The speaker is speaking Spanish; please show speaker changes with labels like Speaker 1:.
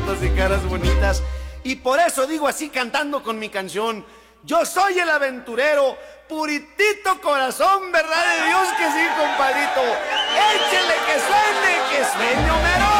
Speaker 1: rostros y caras bonitas. Y por eso digo así cantando con mi canción: yo soy el aventurero, puritito corazón, verdad de Dios que sí, compadrito. Échele que suene Homero.